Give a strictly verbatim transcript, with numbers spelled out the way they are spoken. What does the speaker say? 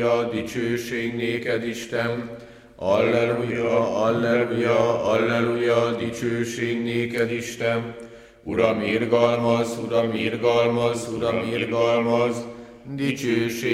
dicsőség néked, Isten. Alleluja, alleluja, alleluja, dicsőség néked, Isten. Uram, irgalmaz, Uram, irgalmaz, Uram, irgalmaz, dicsőség